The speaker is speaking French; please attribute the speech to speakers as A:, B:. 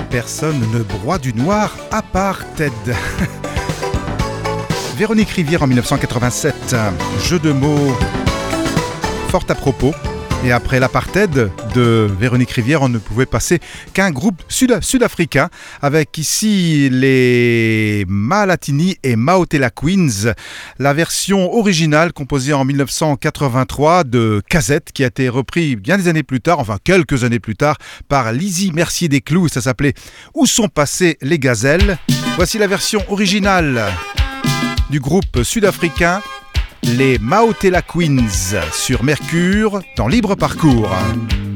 A: Personne ne broie du noir à part Ted. Véronique Rivière en 1987, jeu de mots fort à propos. Et après l'apartheid de Véronique Rivière, on ne pouvait passer qu'un groupe sud-africain avec ici les Mahalatini et Maotela Queens. La version originale composée en 1983 de Casette qui a été repris bien des années plus tard, enfin quelques années plus tard, par Lizzie Mercier des Clous. Ça s'appelait « Où sont passées les gazelles ?» Voici la version originale du groupe sud-africain les Maotela Queens sur Mercure dans Libre Parcours.